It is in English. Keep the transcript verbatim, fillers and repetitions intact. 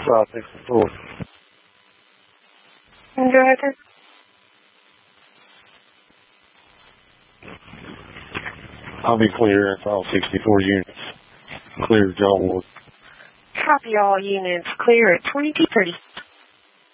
five sixty-four. Go ahead, sir. I'll be clear if all sixty-four units. Clear John Wood. Copy all units. Clear at twenty-two thirty.